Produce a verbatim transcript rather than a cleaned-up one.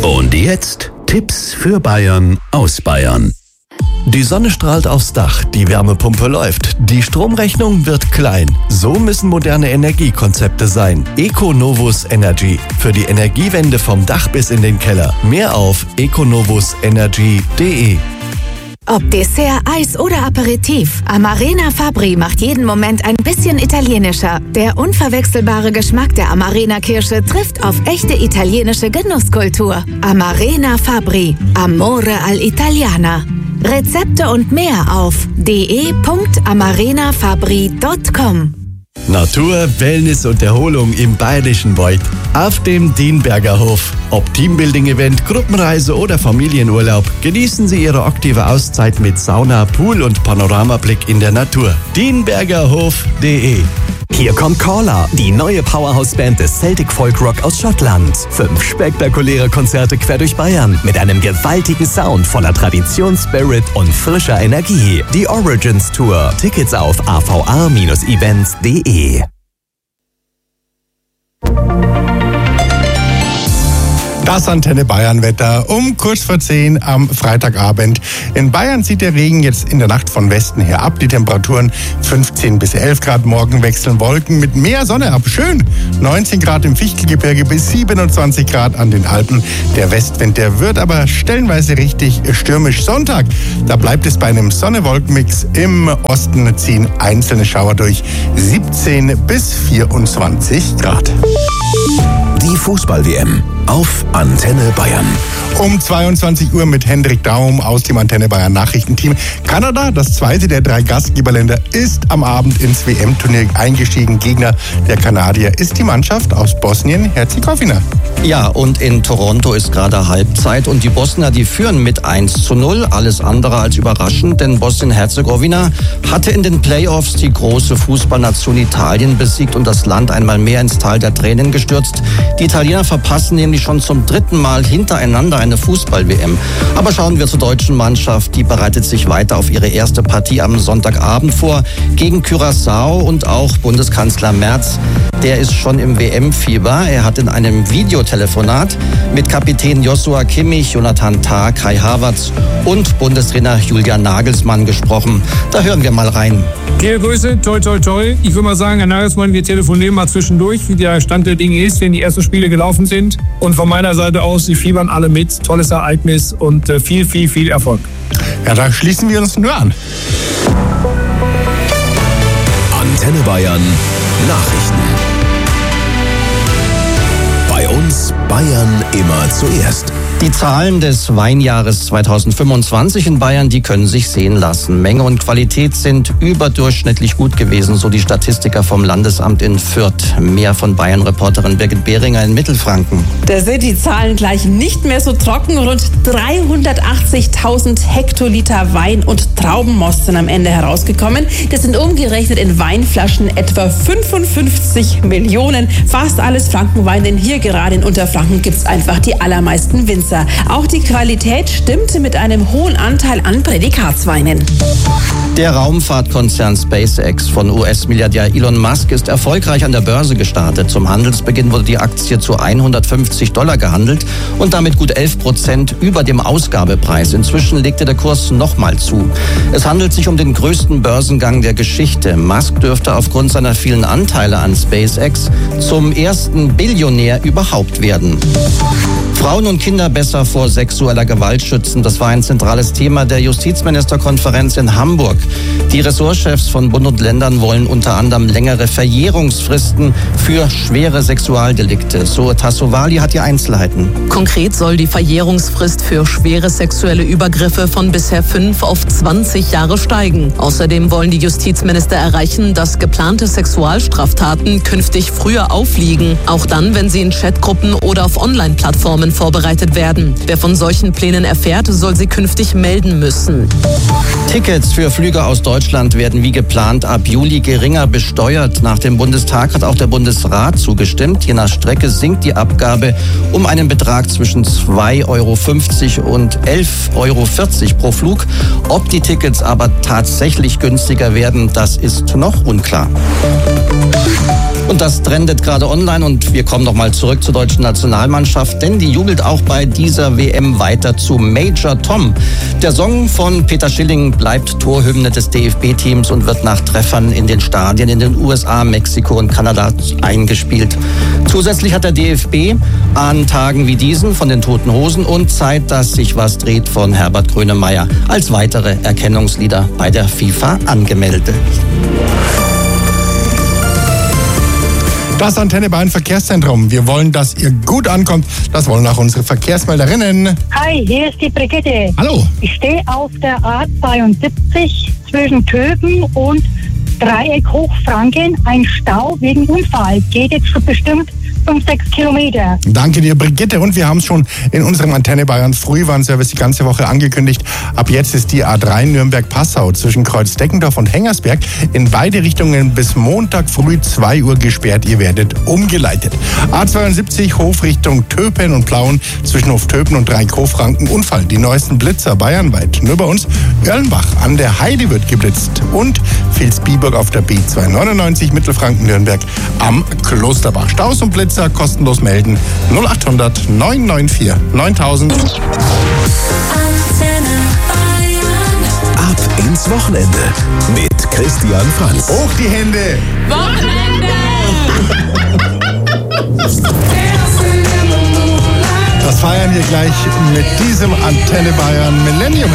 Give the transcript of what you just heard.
Und jetzt Tipps für Bayern aus Bayern. Die Sonne strahlt aufs Dach, die Wärmepumpe läuft, die Stromrechnung wird klein. So müssen moderne Energiekonzepte sein. Econovus Energy. Für die Energiewende vom Dach bis in den Keller. Mehr auf econovus energy punkt de. Ob Dessert, Eis oder Aperitif, Amarena Fabbri macht jeden Moment ein bisschen italienischer. Der unverwechselbare Geschmack der Amarena-Kirsche trifft auf echte italienische Genusskultur. Amarena Fabbri, Amore all'Italiana. Rezepte und mehr auf d e punkt amarena fabbri punkt com. Natur, Wellness und Erholung im Bayerischen Wald. Auf dem Dienberger Hof. Ob Teambuilding-Event, Gruppenreise oder Familienurlaub, genießen Sie Ihre aktive Auszeit mit Sauna, Pool und Panoramablick in der Natur. dienbergerhof punkt de. Hier kommt Caller, die neue Powerhouse-Band des Celtic Folk Rock aus Schottland. Fünf spektakuläre Konzerte quer durch Bayern mit einem gewaltigen Sound voller Tradition, Spirit und frischer Energie. Die Origins Tour. Tickets auf a v a Bindestrich events punkt de. Das Antenne Bayern Wetter um kurz vor zehn am Freitagabend. In Bayern zieht der Regen jetzt in der Nacht von Westen her ab. Die Temperaturen fünfzehn bis elf Grad. Morgen wechseln Wolken mit mehr Sonne ab. Schön. neunzehn Grad im Fichtelgebirge bis siebenundzwanzig Grad an den Alpen. Der Westwind, der wird aber stellenweise richtig stürmisch. Sonntag, da bleibt es bei einem Sonne-Wolken-Mix. Im Osten ziehen einzelne Schauer durch. siebzehn bis vierundzwanzig Grad. Die Fußball-W M auf Antenne Bayern. Um zweiundzwanzig Uhr mit Hendrik Daum aus dem Antenne Bayern Nachrichtenteam. Kanada, das zweite der drei Gastgeberländer, ist am Abend ins W M-Turnier eingestiegen. Gegner der Kanadier ist die Mannschaft aus Bosnien-Herzegowina. Ja, und in Toronto ist gerade Halbzeit und die Bosnier, die führen mit eins zu null. Alles andere als überraschend, denn Bosnien-Herzegowina hatte in den Playoffs die große Fußballnation Italien besiegt und das Land einmal mehr ins Tal der Tränen gestürzt. Die Italiener verpassen nämlich schon zum dritten Mal hintereinander eine Fußball-W M. Aber schauen wir zur deutschen Mannschaft. Die bereitet sich weiter auf ihre erste Partie am Sonntagabend vor gegen Curaçao und auch Bundeskanzler Merz. Der ist schon im W M-Fieber. Er hat in einem Videotelefonat mit Kapitän Joshua Kimmich, Jonathan Tah, Kai Havertz und Bundestrainer Julian Nagelsmann gesprochen. Da hören wir mal rein. Liebe Grüße, toi toi toi. Ich würde mal sagen, Herr Nagelsmann, wir telefonieren mal zwischendurch, wie der Stand der Dinge ist, wenn die ersten Spiele gelaufen sind. Und von meiner Seite aus, Sie fiebern alle mit. Tolles Ereignis und viel, viel, viel Erfolg. Ja, da schließen wir uns nur an. Antenne Bayern Nachrichten. Bei uns Bayern immer zuerst. Die Zahlen des Weinjahres zweitausendfünfundzwanzig in Bayern, die können sich sehen lassen. Menge und Qualität sind überdurchschnittlich gut gewesen, so die Statistiker vom Landesamt in Fürth. Mehr von Bayern-Reporterin Birgit Behringer in Mittelfranken. Da sind die Zahlen gleich nicht mehr so trocken. Rund dreihundertachtzigtausend Hektoliter Wein und Traubenmost sind am Ende herausgekommen. Das sind umgerechnet in Weinflaschen etwa fünfundfünfzig Millionen. Fast alles Frankenwein, denn hier gerade in Unterfranken gibt es einfach die allermeisten Winzer. Auch die Qualität stimmte mit einem hohen Anteil an Prädikatsweinen. Der Raumfahrtkonzern SpaceX von U S-Milliardär Elon Musk ist erfolgreich an der Börse gestartet. Zum Handelsbeginn wurde die Aktie zu hundertfünfzig Dollar gehandelt und damit gut elf Prozent über dem Ausgabepreis. Inzwischen legte der Kurs nochmal zu. Es handelt sich um den größten Börsengang der Geschichte. Musk dürfte aufgrund seiner vielen Anteile an SpaceX zum ersten Billionär überhaupt werden. Frauen und Kinder besser vor sexueller Gewalt schützen. Das war ein zentrales Thema der Justizministerkonferenz in Hamburg. Die Ressortchefs von Bund und Ländern wollen unter anderem längere Verjährungsfristen für schwere Sexualdelikte. So Tassovali hat die Einzelheiten. Konkret soll die Verjährungsfrist für schwere sexuelle Übergriffe von bisher fünf auf zwanzig Jahre steigen. Außerdem wollen die Justizminister erreichen, dass geplante Sexualstraftaten künftig früher aufliegen. Auch dann, wenn sie in Chatgruppen oder auf Online-Plattformen vorbereitet werden. Wer von solchen Plänen erfährt, soll sie künftig melden müssen. Tickets für Flüge aus Deutschland werden wie geplant ab Juli geringer besteuert. Nach dem Bundestag hat auch der Bundesrat zugestimmt. Je nach Strecke sinkt die Abgabe um einen Betrag zwischen zwei Euro fünfzig und elf Euro vierzig pro Flug. Ob die Tickets aber tatsächlich günstiger werden, das ist noch unklar. Und das trendet gerade online und wir kommen nochmal zurück zur deutschen Nationalmannschaft, denn die jubelt auch bei dieser W M weiter zu Major Tom. Der Song von Peter Schilling bleibt Torhymne des D F B-Teams und wird nach Treffern in den Stadien in den U S A, Mexiko und Kanada eingespielt. Zusätzlich hat der D F B an Tagen wie diesen von den Toten Hosen und Zeit, dass sich was dreht von Herbert Grönemeyer als weitere Erkennungslieder bei der FIFA angemeldet. Das Antenne Bayern Verkehrszentrum. Wir wollen, dass ihr gut ankommt. Das wollen auch unsere Verkehrsmelderinnen. Hi, hier ist die Brigitte. Hallo. Ich stehe auf der A zweiundsiebzig zwischen Töben und Dreieck Hochfranken. Ein Stau wegen Unfall. Geht jetzt schon bestimmt fünf, sechs Kilometer. Danke dir, Brigitte. Und wir haben es schon in unserem Antenne Bayern Frühwarnservice die ganze Woche angekündigt. Ab jetzt ist die A drei Nürnberg-Passau zwischen Kreuz-Deckendorf und Hengersberg in beide Richtungen bis Montag früh zwei Uhr gesperrt. Ihr werdet umgeleitet. A zweiundsiebzig Hof Richtung Töpen und Plauen zwischen Hoftöpen und Dreieck-Hochfranken Unfall. Die neuesten Blitzer bayernweit. Nur bei uns Erlenbach an der Heide wird geblitzt. Und Vilsbiburg auf der B zweihundertneunundneunzig Mittelfranken-Nürnberg am Klosterbach. Staus und Blitzer kostenlos melden. null achthundert neun neun vier neuntausend. Ab ins Wochenende mit Christian Franz. Hoch die Hände! Wochenende! Das feiern wir gleich mit diesem Antenne Bayern Millennium.